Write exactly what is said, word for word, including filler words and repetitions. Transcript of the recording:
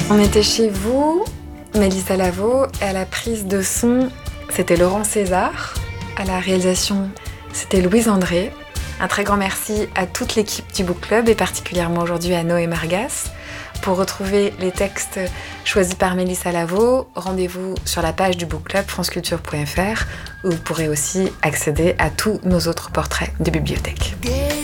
On était chez vous, Mélissa Lavo, et à la prise de son, c'était Laurent César. À la réalisation, c'était Louise André. Un très grand merci à toute l'équipe du Book Club et particulièrement aujourd'hui à Noé Margas. Pour retrouver les textes choisis par Mélissa Lavo, rendez-vous sur la page du Book Club franceculture point f r où vous pourrez aussi accéder à tous nos autres portraits de bibliothèque.